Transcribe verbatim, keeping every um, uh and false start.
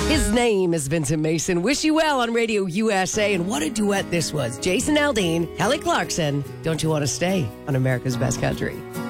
His name is Vincent Mason. Wish you well on Radio U S A. And what a duet this was. Jason Aldean, Kelly Clarkson. Don't you want to stay on America's Best Country?